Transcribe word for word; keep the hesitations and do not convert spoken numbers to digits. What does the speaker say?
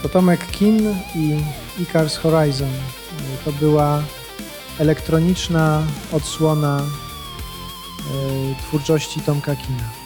Potomek Kin i Icar's Horizon to była elektroniczna odsłona twórczości Tomka Kina.